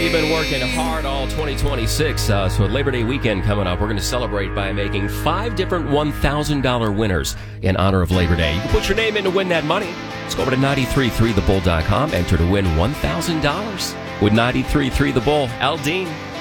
you've been working hard all 2026. So Labor Day weekend coming up, we're going to celebrate by making 5 different $1,000 winners in honor of Labor Day. You can put your name in to win that money. Just go over to 933thebull.com. Enter to win $1,000 with 933 The Bull. Al Dean.